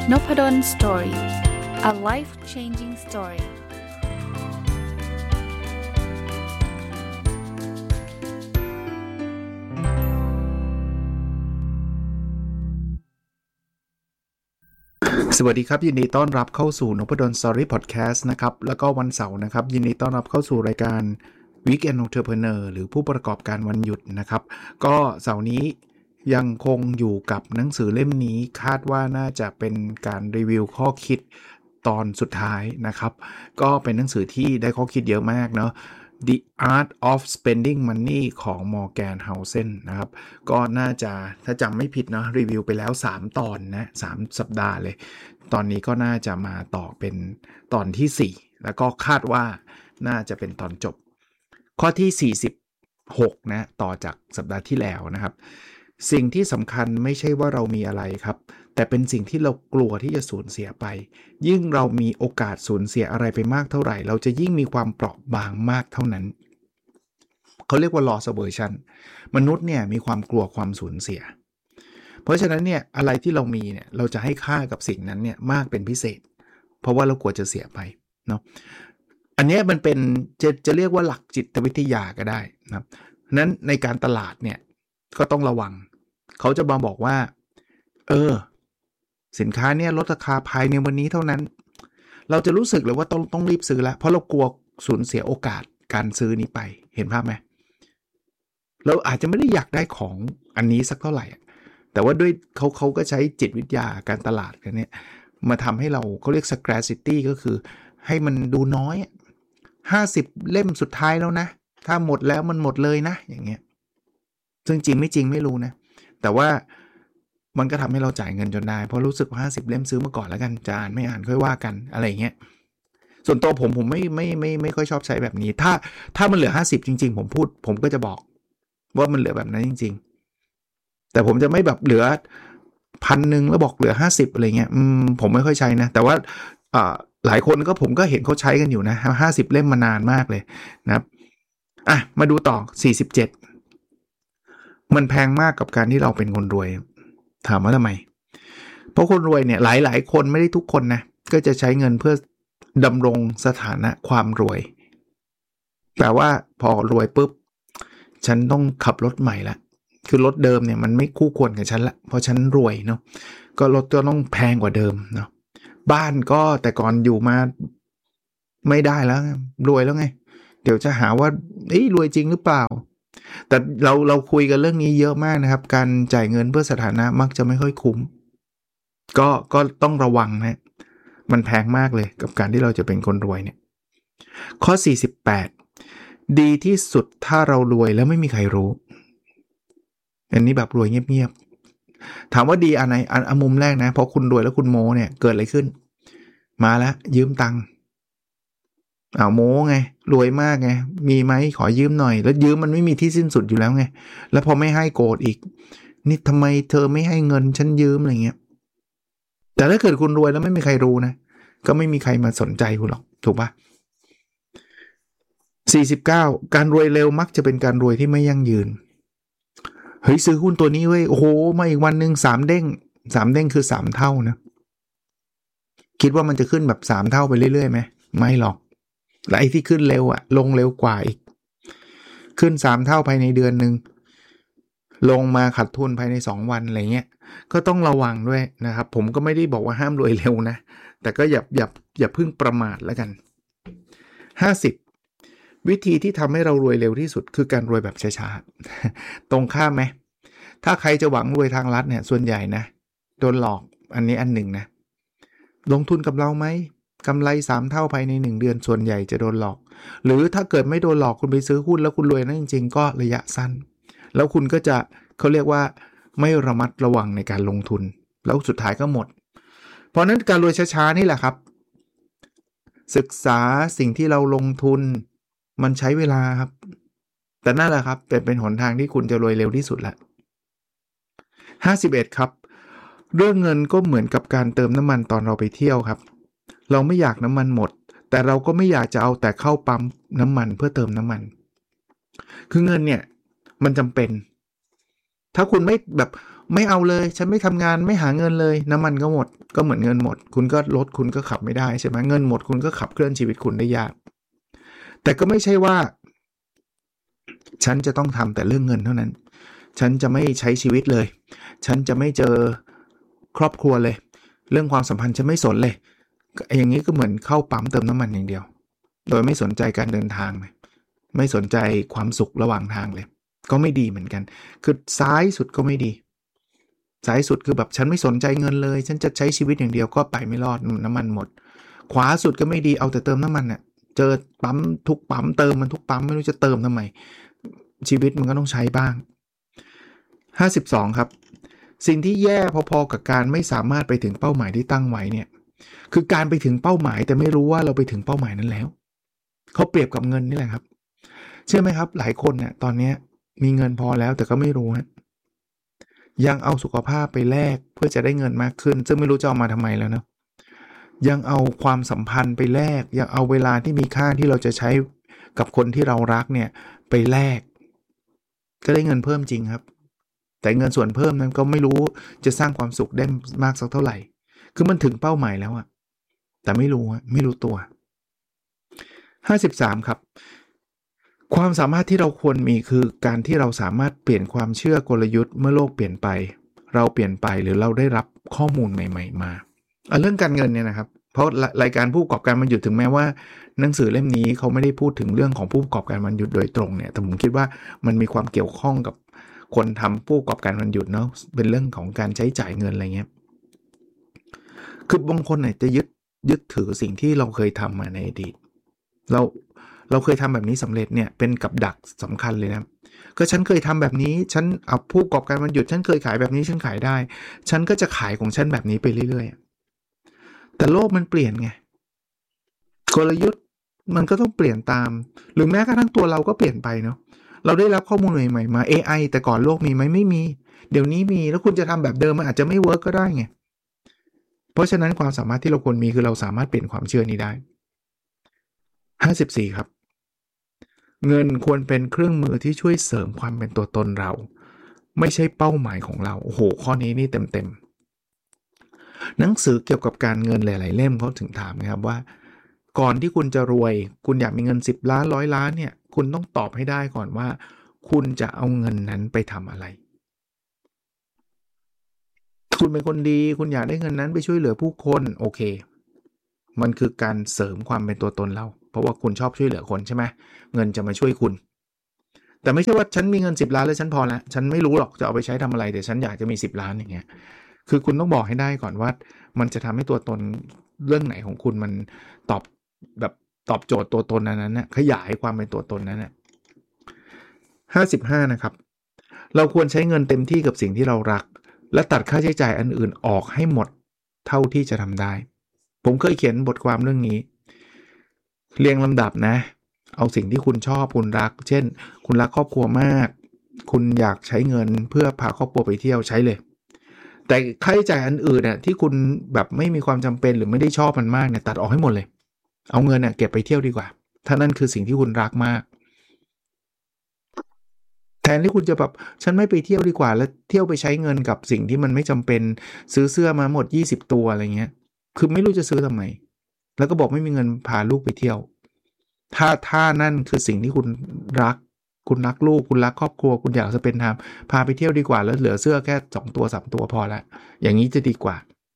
Nopadon Story. A life-changing story. สวัสดีครับยินดีต้อนรับเข้าสู่ Nopadon Story Podcast นะครับแล้วก็วันเสาร์นะครับยินดีต้อนรับเข้าสู่รายการ Weekend Entrepreneur หรือผู้ประกอบการวันหยุดนะครับก็เสาร์นี้ยังคงอยู่กับหนังสือเล่มนี้คาดว่าน่าจะเป็นการรีวิวข้อคิดตอนสุดท้ายนะครับก็เป็นหนังสือที่ได้ข้อคิดเยอะมากเนาะThe Art of Spending Money ของ Morgan Housel นะครับก็น่าจะถ้าจำไม่ผิดเนาะรีวิวไปแล้ว3ตอนนะ3สัปดาห์เลยตอนนี้ก็น่าจะมาต่อเป็นตอนที่4แล้วก็คาดว่าน่าจะเป็นตอนจบข้อที่46นะต่อจากสัปดาห์ที่แล้วนะครับสิ่งที่สำคัญไม่ใช่ว่าเรามีอะไรครับแต่เป็นสิ่งที่เรากลัวที่จะสูญเสียไปยิ่งเรามีโอกาสสูญเสียอะไรไปมากเท่าไหร่เราจะยิ่งมีความเปราะบางมากเท่านั้นเขาเรียกว่า loss aversion มนุษย์เนี่ยมีความกลัวความสูญเสียเพราะฉะนั้นเนี่ยอะไรที่เรามีเนี่ยเราจะให้ค่ากับสิ่งนั้นเนี่ยมากเป็นพิเศษเพราะว่าเรากลัวจะเสียไปเนาะอันนี้มันเป็นจะเรียกว่าหลักจิตวิทยาก็ได้นะครับนั้นในการตลาดเนี่ยก็ต้องระวังเขาจะมาบอกว่าสินค้าเนี่ยลดราคาภายในวันนี้เท่านั้นเราจะรู้สึกเลยว่าต้องรีบซื้อแล้วเพราะเรากลัวสูญเสียโอกาสการซื้อนี้ไปเห็นภาพไหมเราอาจจะไม่ได้อยากได้ของอันนี้สักเท่าไหร่แต่ว่าด้วยเขาก็ใช้จิตวิทยาการตลาดกันเนี่ยมาทำให้เขาเรียก scarcity ก็คือให้มันดูน้อย50เล่มสุดท้ายแล้วนะถ้าหมดแล้วมันหมดเลยนะอย่างเงี้ยซึ่งจริงไม่จริงไม่รู้นะแต่ว่ามันก็ทำให้เราจ่ายเงินจนได้เพราะรู้สึกว่า50เล่มซื้อมาก่อนแล้วกันจะอ่านไม่อ่านค่อยว่ากันอะไรอย่างเงี้ยส่วนตัวผมไม่ค่อยชอบใช้แบบนี้ถ้ามันเหลือ50จริงๆผมก็จะบอกว่ามันเหลือแบบนั้นจริงๆแต่ผมจะไม่แบบเหลือ 1,000 แล้วบอกเหลือ50อะไรเงี้ยผมไม่ค่อยใช้นะแต่ว่าหลายคนก็ผมก็เห็นเขาใช้กันอยู่นะ50เล่มมานานมากเลยนะครับมาดูต่อ47มันแพงมากกับการที่เราเป็นคนรวยถามว่าทำไมเพราะคนรวยเนี่ยหลายคนไม่ได้ทุกคนนะก็จะใช้เงินเพื่อดำรงสถานะความรวยแต่ว่าพอรวยปุ๊บฉันต้องขับรถใหม่ละคือรถเดิมเนี่ยมันไม่คู่ควรกับฉันละเพราะฉันรวยเนาะก็รถก็ต้องแพงกว่าเดิมเนาะบ้านก็แต่ก่อนอยู่มาไม่ได้แล้วรวยแล้วไงเดี๋ยวจะหาว่ารวยจริงหรือเปล่าแต่เราคุยกันเรื่องนี้เยอะมากนะครับการจ่ายเงินเพื่อสถานะมักจะไม่ค่อยคุ้มก็ต้องระวังนะมันแพงมากเลยกับการที่เราจะเป็นคนรวยเนี่ยข้อ48ดีที่สุดถ้าเรารวยแล้วไม่มีใครรู้อันนี้แบบรวยเงียบๆถามว่าดีอันไหนอันมุมแรกนะพอคุณรวยแล้วคุณโม้เนี่ยเกิดอะไรขึ้นมาแล้วยืมตังค์โม้ไงรวยมากไงมีไหมขอยืมหน่อยแล้วยืมมันไม่มีที่สิ้นสุดอยู่แล้วไงแล้วพอไม่ให้โกรธอีกนี่ทำไมเธอไม่ให้เงินฉันยืมอะไรเงี้ยแต่ถ้าเกิดคุณรวยแล้วไม่มีใครรู้นะก็ไม่มีใครมาสนใจคุณหรอกถูกปะ49การรวยเร็วมักจะเป็นการรวยที่ไม่ยั่งยืนเฮ้ยซื้อหุ้นตัวนี้เว้ยโอ้โหมาอีกวันนึง3เด้งคือ3เท่านะคิดว่ามันจะขึ้นแบบ3เท่าไปเรื่อยๆไหมไม่หรอกและไอ้ที่ขึ้นเร็วลงเร็วกว่าอีกขึ้น3เท่าภายในเดือนนึงลงมาขาดทุนภายใน2วันอะไรเงี้ยก็ต้องระวังด้วยนะครับผมก็ไม่ได้บอกว่าห้ามรวยเร็วนะแต่ก็อย่าเพิ่งประมาทแล้วกัน50วิธีที่ทำให้เรารวยเร็วที่สุดคือการรวยแบบช้าๆตรงข้ามไหมถ้าใครจะหวังรวยทางลัดเนี่ยส่วนใหญ่นะโดนหลอกอันนี้อันหนึ่งนะลงทุนกับเราไหมกำไร3เท่าภายใน1เดือนส่วนใหญ่จะโดนหลอกหรือถ้าเกิดไม่โดนหลอกคุณไปซื้อหุ้นแล้วคุณรวยนะจริงๆก็ระยะสั้นแล้วคุณก็จะเขาเรียกว่าไม่ระมัดระวังในการลงทุนแล้วสุดท้ายก็หมดเพราะนั้นการรวยช้าๆนี่แหละครับศึกษาสิ่งที่เราลงทุนมันใช้เวลาครับแต่นั่นแหละครับเป็นหนทางที่คุณจะรวยเร็วที่สุดละ51ครับเรื่องเงินก็เหมือนกับการเติมน้ำมันตอนเราไปเที่ยวครับเราไม่อยากน้ำมันหมดแต่เราก็ไม่อยากจะเอาแต่เข้าปั๊มน้ำมันเพื่อเติมน้ำมันคือเงินเนี่ยมันจำเป็นถ้าคุณไม่แบบไม่เอาเลยฉันไม่ทำงานไม่หาเงินเลยน้ำมันก็หมดก็เหมือนเงินหมดคุณก็รถคุณก็ขับไม่ได้ใช่ไหมเงินหมดคุณก็ขับเคลื่อนชีวิตคุณได้ยากแต่ก็ไม่ใช่ว่าฉันจะต้องทำแต่เรื่องเงินเท่านั้นฉันจะไม่ใช้ชีวิตเลยฉันจะไม่เจอครอบครัวเลยเรื่องความสัมพันธ์ฉันไม่สนเลยอย่างนี้ก็เหมือนเข้าปั๊มเติมน้ำมันอย่างเดียวโดยไม่สนใจการเดินทางเลยไม่สนใจความสุขระหว่างทางเลยก็ไม่ดีเหมือนกันคือซ้ายสุดก็ไม่ดีซ้ายสุดคือแบบฉันไม่สนใจเงินเลยฉันจะใช้ชีวิตอย่างเดียวก็ไปไม่รอดน้ำมันหมดขวาสุดก็ไม่ดีเอาแต่เติมน้ำมันน่ะเจอปั๊มทุกปั๊มเติมมันทุกปั๊มไม่รู้จะเติมทำไมชีวิตมันก็ต้องใช้บ้าง52ครับสิ่งที่แย่พอๆกับการไม่สามารถไปถึงเป้าหมายที่ตั้งไว้เนี่ยคือการไปถึงเป้าหมายแต่ไม่รู้ว่าเราไปถึงเป้าหมายนั้นแล้วเขาเปรียบกับเงินนี่แหละครับเชื่อไหมครับหลายคนเนี่ยตอนนี้มีเงินพอแล้วแต่ก็ไม่รู้ฮะยังเอาสุขภาพไปแลกเพื่อจะได้เงินมากขึ้นซึ่งไม่รู้จะเอามาทำไมแล้วนะยังเอาความสัมพันธ์ไปแลกยังเอาเวลาที่มีค่าที่เราจะใช้กับคนที่เรารักเนี่ยไปแลกก็ได้เงินเพิ่มจริงครับแต่เงินส่วนเพิ่มนั้นก็ไม่รู้จะสร้างความสุขได้มากสักเท่าไหร่คือมันถึงเป้าหมายแล้วอะแต่ไม่รู้ตัว53ครับความสามารถที่เราควรมีคือการที่เราสามารถเปลี่ยนความเชื่อกลยุทธ์เมื่อโลกเปลี่ยนไปเราเปลี่ยนไปหรือเราได้รับข้อมูลใหม่ๆมาเรื่องการเงินเนี่ยนะครับเพราะรายการผู้ประกอบการวันหยุดถึงแม้ว่าหนังสือเล่มนี้เขาไม่ได้พูดถึงเรื่องของผู้ประกอบการวันหยุดโดยตรงเนี่ยแต่ผมคิดว่ามันมีความเกี่ยวข้องกับคนทำผู้ประกอบการวันหยุดเนาะเป็นเรื่องของการใช้จ่ายเงินอะไรเงี้ยคือบางคนเนี่ยจะยึดถือสิ่งที่เราเคยทำมาในอดีตเราเคยทำแบบนี้สำเร็จเนี่ยเป็นกับดักสำคัญเลยนะก็ฉันเคยทำแบบนี้ฉันเอาผู้ประกอบการวันหยุดฉันเคยขายแบบนี้ฉันขายได้ฉันก็จะขายของฉันแบบนี้ไปเรื่อยๆแต่โลกมันเปลี่ยนไงกลยุทธ์มันก็ต้องเปลี่ยนตามหรือแม้กระทั่งตัวเราก็เปลี่ยนไปเนาะเราได้รับข้อมูลใหม่ๆมา AI แต่ก่อนโลกมีไหมไม่มีเดี๋ยวนี้มีแล้วคุณจะทำแบบเดิมมันอาจจะไม่เวิร์กก็ได้ไงเพราะฉะนั้นความสามารถที่เราควรมีคือเราสามารถเปลี่ยนความเชื่อนี้ได้54ครับเงินควรเป็นเครื่องมือที่ช่วยเสริมความเป็นตัวตนเราไม่ใช่เป้าหมายของเราโอ้โหข้อนี้นี่เต็มหนังสือเกี่ยวกับการเงินหลายๆเล่มเขาถึงถามนะครับว่าก่อนที่คุณจะรวยคุณอยากมีเงิน10ล้าน100ล้านเนี่ยคุณต้องตอบให้ได้ก่อนว่าคุณจะเอาเงินนั้นไปทำอะไรคุณเป็นคนดีคุณอยากได้เงินนั้นไปช่วยเหลือผู้คนโอเคมันคือการเสริมความเป็นตัวตนเราเพราะว่าคุณชอบช่วยเหลือคนใช่ไหมเงินจะมาช่วยคุณแต่ไม่ใช่ว่าฉันมีเงิน10ล้านแล้วฉันพอแล้วฉันไม่รู้หรอกจะเอาไปใช้ทำอะไรแต่ฉันอยากจะมี10ล้านอย่างเงี้ยคือคุณต้องบอกให้ได้ก่อนว่ามันจะทำให้ตัวตนเรื่องไหนของคุณมันตอบแบบตอบโจทย์ตัวตนนั้นนะขยายความเป็นตัวตนนั้นนะ55นะครับเราควรใช้เงินเต็มที่กับสิ่งที่เรารักและตัดค่าใช้จ่ายอันอื่นออกให้หมดเท่าที่จะทำได้ผมเคยเขียนบทความเรื่องนี้เรียงลำดับนะเอาสิ่งที่คุณชอบคุณรักเช่นคุณรักครอบครัวมากคุณอยากใช้เงินเพื่อพาครอบครัวไปเที่ยวใช้เลยแต่ค่าใช้จ่ายอันอื่นน่ะที่คุณแบบไม่มีความจำเป็นหรือไม่ได้ชอบมันมากเนี่ยตัดออกให้หมดเลยเอาเงินน่ะเก็บไปเที่ยวดีกว่าถ้านั่นคือสิ่งที่คุณรักมากแทนที่คุณจะแบบฉันไม่ไปเที่ยวดีกว่าแล้วเที่ยวไปใช้เงินกับสิ่งที่มันไม่จำเป็นซื้อเสื้อมาหมด20ตัวอะไรเงี้ยคือไม่รู้จะซื้อทำไมแล้วก็บอกไม่มีเงินพาลูกไปเที่ยวถ้านั่นคือสิ่งที่คุณรักลูกคุณรักครอบครัวคุณอยากจะเป็นทำพาไปเที่ยวดีกว่าแล้วเหลือเสื้อแค่2ตัว3ตัวพอละอย่างนี้จะดีกว่า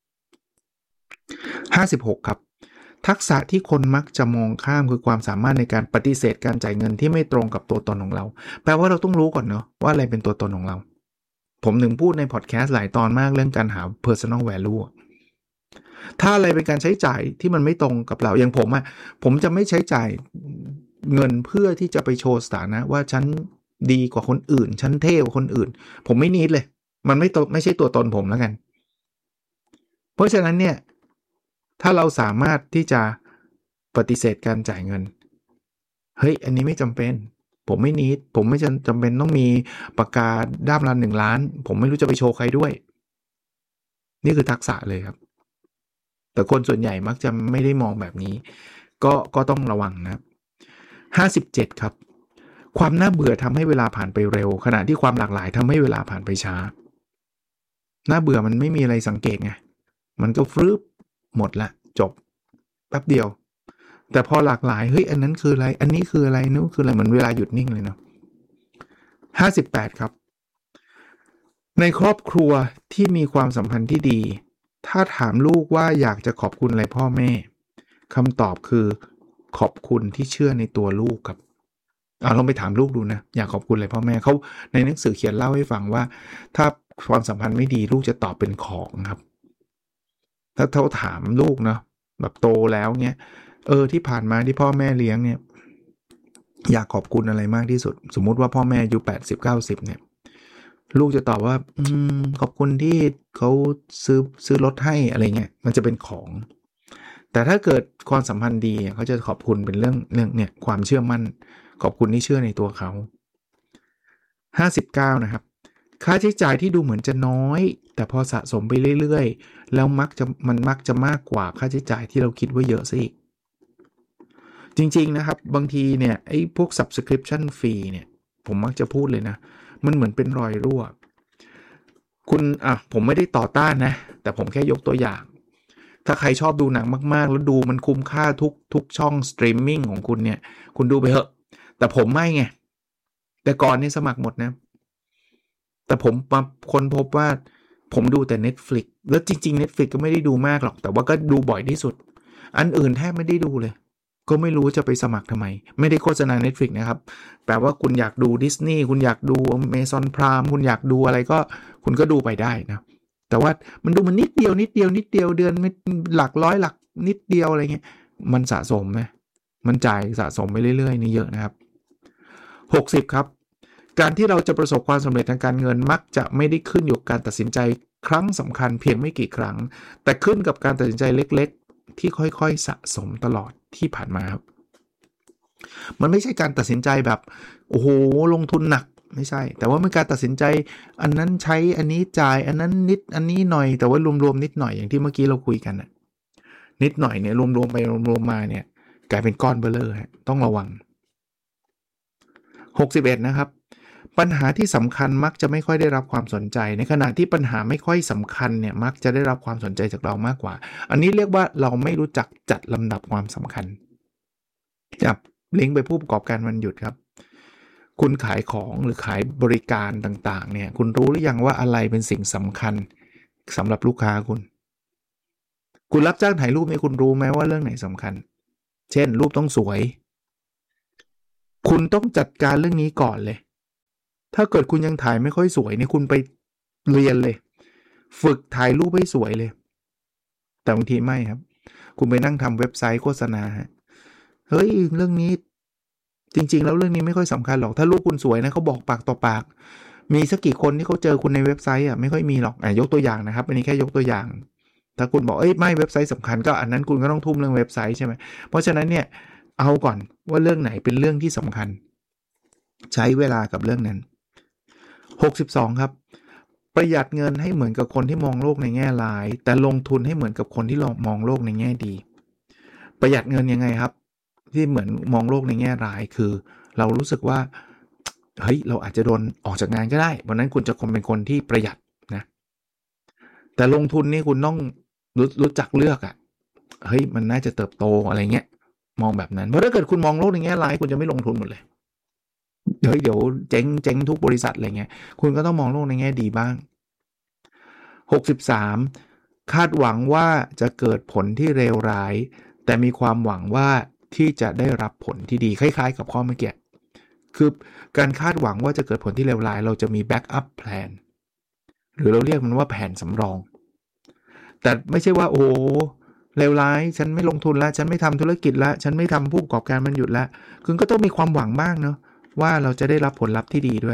56ครับทักษะที่คนมักจะมองข้ามคือความสามารถในการปฏิเสธการจ่ายเงินที่ไม่ตรงกับตัวตนของเราแปลว่าเราต้องรู้ก่อนเนาะว่าอะไรเป็นตัวตนของเราผมถึงพูดในพอดแคสต์หลายตอนมากเรื่องการหา personal value ถ้าอะไรเป็นการใช้จ่ายที่มันไม่ตรงกับเราอย่างผมจะไม่ใช้จ่ายเงินเพื่อที่จะไปโชว์สถานะว่าฉันดีกว่าคนอื่นฉันเท่กว่าคนอื่นผมไม่นิดเลยมันไม่ใช่ตัวตนผมแล้วกันเพราะฉะนั้นเนี่ยถ้าเราสามารถที่จะปฏิเสธการจ่ายเงินเฮ้ยอันนี้ไม่จำเป็นผมไม่นิดผมไม่จำเป็นต้องมีปากกาด้ามละ1 ล้านผมไม่รู้จะไปโชว์ใครด้วยนี่คือทักษะเลยครับแต่คนส่วนใหญ่มักจะไม่ได้มองแบบนี้ก็ต้องระวังนะ57ครับความน่าเบื่อทำให้เวลาผ่านไปเร็วขณะที่ความหลากหลายทำให้เวลาผ่านไปช้าน่าเบื่อมันไม่มีอะไรสังเกตไงมันก็ฟรึบหมดละจบแป๊บเดียวแต่พอหลากหลายเฮ้ยอันนั้นคืออะไรอันนี้คืออะไรนู้นคืออะไรเหมือนเวลาหยุดนิ่งเลยเนาะ58ครับในครอบครัวที่มีความสัมพันธ์ที่ดีถ้าถามลูกว่าอยากจะขอบคุณอะไรพ่อแม่คำตอบคือขอบคุณที่เชื่อในตัวลูกครับลองไปถามลูกดูนะอยากขอบคุณอะไรพ่อแม่เขาในหนังสือเขียนเล่าให้ฟังว่าถ้าความสัมพันธ์ไม่ดีลูกจะตอบเป็นของครับถ้าเขาถามลูกเนาะแบบโตแล้วเงี้ยที่ผ่านมาที่พ่อแม่เลี้ยงเนี่ยอยากขอบคุณอะไรมากที่สุดสมมุติว่าพ่อแม่อายุ80-90เนี่ยลูกจะตอบว่าขอบคุณที่เขาซื้อรถให้อะไรเงี้ยมันจะเป็นของแต่ถ้าเกิดความสัมพันธ์ดีเขาจะขอบคุณเป็นเรื่องเนี่ยความเชื่อมั่นขอบคุณที่เชื่อในตัวเขา59นะครับค่าใช้จ่ายที่ดูเหมือนจะน้อยแต่พอสะสมไปเรื่อยๆแล้วมักจะมากกว่าค่าใช้จ่ายที่เราคิดว่าเยอะซะอีกจริงๆนะครับบางทีเนี่ยไอ้พวก subscription fee เนี่ยผมมักจะพูดเลยนะมันเหมือนเป็นรอยรั่วคุณผมไม่ได้ต่อต้านนะแต่ผมแค่ยกตัวอย่างถ้าใครชอบดูหนังมากๆแล้วดูมันคุ้มค่าทุกช่องสตรีมมิ่งของคุณเนี่ยคุณดูไปเถอะแต่ผมไม่ไงแต่ก่อนนี่สมัครหมดนะแต่ผมมาค้นพบว่าผมดูแต่ Netflix แล้วจริงๆ Netflix ก็ไม่ได้ดูมากหรอกแต่ว่าก็ดูบ่อยที่สุดอันอื่นแทบไม่ได้ดูเลยก็ไม่รู้จะไปสมัครทำไมไม่ได้โฆษณา Netflix นะครับแปลว่าคุณอยากดู Disney คุณอยากดู Amazon Prime คุณอยากดูอะไรก็คุณก็ดูไปได้นะแต่ว่ามันดูมันนิดเดียวเดือนไม่หลักร้อยหลักนิดเดียวอะไรเงี้ยมันสะสมนะมันจ่ายสะสมไปเรื่อยๆนี่เยอะนะครับ60ครับการที่เราจะประสบความสำเร็จทางการเงินมักจะไม่ได้ขึ้นอยู่กับการตัดสินใจครั้งสำคัญเพียงไม่กี่ครั้งแต่ขึ้นกับการตัดสินใจเล็กๆที่ค่อยๆสะสมตลอดที่ผ่านมาครับมันไม่ใช่การตัดสินใจแบบโอ้โหลงทุนหนักไม่ใช่แต่ว่าเป็นการตัดสินใจอันนั้นใช้อันนี้จ่ายอันนั้นนิดอันนี้หน่อยแต่ว่ารวมๆนิดหน่อยอย่างที่เมื่อกี้เราคุยกันนะนิดหน่อยเนี่ยรวมๆไปรวมๆมาเนี่ยกลายเป็นก้อนเบ้อเร่อต้องระวัง61นะครับปัญหาที่สำคัญมักจะไม่ค่อยได้รับความสนใจในขณะที่ปัญหาไม่ค่อยสำคัญเนี่ยมักจะได้รับความสนใจจากเรามากกว่าอันนี้เรียกว่าเราไม่รู้จักจัดลำดับความสำคัญจับลิงก์ไปผู้ประกอบการวันหยุดครับคุณขายของหรือขายบริการต่างๆเนี่ยคุณรู้หรือยังว่าอะไรเป็นสิ่งสำคัญสำหรับลูกค้าคุณรับจ้างถ่ายรูปเนี่ยคุณรู้ไหมว่าเรื่องไหนสำคัญเช่นรูปต้องสวยคุณต้องจัดการเรื่องนี้ก่อนเลยถ้าเกิดคุณยังถ่ายไม่ค่อยสวยเนี่ยคุณไปเรียนเลยฝึกถ่ายรูปให้สวยเลยแต่บางทีไม่ครับคุณไปนั่งทำเว็บไซต์โฆษณาเฮ้ยเรื่องนี้จริงๆแล้วเรื่องนี้ไม่ค่อยสำคัญหรอกถ้ารูปคุณสวยนะเขาบอกปากต่อปากมีสักกี่คนที่เขาเจอคุณในเว็บไซต์ไม่ค่อยมีหรอกยกตัวอย่างนะครับอันนี้แค่ยกตัวอย่างถ้าคุณบอกไม่เว็บไซต์สำคัญก็อันนั้นคุณก็ต้องทุ่มเรื่องเว็บไซต์ใช่ไหมเพราะฉะนั้นเนี่ยเอาก่อนว่าเรื่องไหนเป็นเรื่องที่สำคัญใช้เวลากับเรื่องนั้น62ครับประหยัดเงินให้เหมือนกับคนที่มองโลกในแง่ร้ายแต่ลงทุนให้เหมือนกับคนที่มองโลกในแง่ดีประหยัดเงินยังไงครับที่เหมือนมองโลกในแง่ร้ายคือเรารู้สึกว่าเฮ้ยเราอาจจะโดนออกจากงานก็ได้วันนั้นคุณจะเป็นคนที่ประหยัดนะแต่ลงทุนนี่คุณต้องรู้จักเลือกเฮ้ยมันน่าจะเติบโตอะไรเงี้ยมองแบบนั้นเพราะถ้าเกิดคุณมองโลกในแง่ร้ายคุณจะไม่ลงทุนหมดเลยเดี๋ยวเจ๊งทุกบริษัทอะไรเงี้ยคุณก็ต้องมองโลกในแง่ดีบ้าง63คาดหวังว่าจะเกิดผลที่เลวร้ายแต่มีความหวังว่าที่จะได้รับผลที่ดีคล้ายๆกับข้อเมื่อกี้คือการคาดหวังว่าจะเกิดผลที่เลวร้ายเราจะมีแบ็กอัพแพลนหรือเราเรียกมันว่าแผนสำรองแต่ไม่ใช่ว่าโอ้เลวร้ายฉันไม่ลงทุนแล้วฉันไม่ทำธุรกิจแล้วฉันไม่ทำผู้ประกอบการมันหยุดแล้วคุณก็ต้องมีความหวังบ้างเนาะว่าเราจะได้รับผลลัพธ์ที่ดีด้วย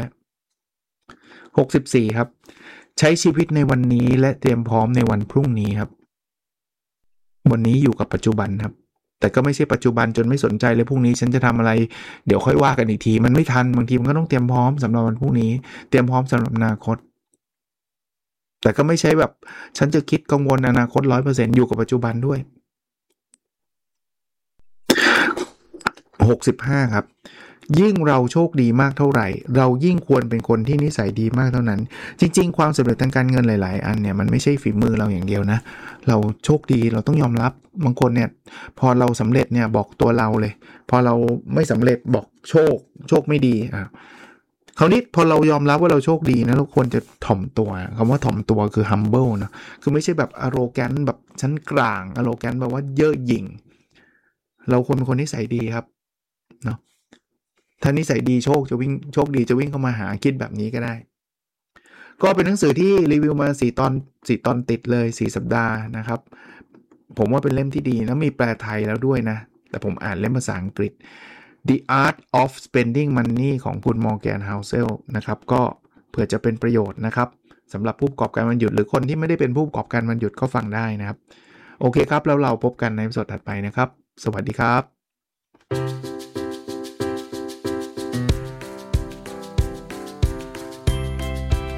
64ครับใช้ชีวิตในวันนี้และเตรียมพร้อมในวันพรุ่งนี้ครับวันนี้อยู่กับปัจจุบันครับแต่ก็ไม่ใช่ปัจจุบันจนไม่สนใจเลยพรุ่งนี้ฉันจะทำอะไรเดี๋ยวค่อยว่ากันอีกทีมันไม่ทันบางทีมันก็ต้องเตรียมพร้อมสำหรับวันพรุ่งนี้เตรียมพร้อมสำหรับอนาคตแต่ก็ไม่ใช่แบบฉันจะคิดกังวลอนาคต 100% อยู่กับปัจจุบันด้วย65ครับยิ่งเราโชคดีมากเท่าไหร่เรายิ่งควรเป็นคนที่นิสัยดีมากเท่านั้นจริงๆความสำเร็จทางการเงินหลายๆอันเนี่ยมันไม่ใช่ฝีมือเราอย่างเดียวนะเราโชคดีเราต้องยอมรับบางคนเนี่ยพอเราสำเร็จเนี่ยบอกตัวเราเลยพอเราไม่สำเร็จบอกโชคไม่ดีคราวนี้พอเรายอมรับว่าเราโชคดีนะเราควรจะถ่อมตัวคำว่าถ่อมตัวคือ humble นะคือไม่ใช่แบบ arrogant แบบชั้นกลาง arrogant แบบว่าเย่อหยิ่งเราควรเป็นคนนิสัยดีครับเนาะถ้านิสัยดีโชคดีจะวิ่งเข้ามาหาคิดแบบนี้ก็ได้ก็เป็นหนังสือที่รีวิวมา4 ตอนติดเลย4 สัปดาห์นะครับผมว่าเป็นเล่มที่ดีแล้วมีแปลไทยแล้วด้วยนะแต่ผมอ่านเล่มภาษาอังกฤษThe Art of Spending Money ของคุณ Morgan Housel นะครับก็เผื่อจะเป็นประโยชน์นะครับสำหรับผู้ประกอบการวันหยุดหรือคนที่ไม่ได้เป็นผู้ประกอบการวันหยุดก็ฟังได้นะครับโอเคครับแล้วเราพบกันในตอนถัดไปนะครับสวัสดีครับ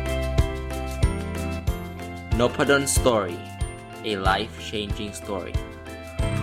Nopadon Story, a life-changing story.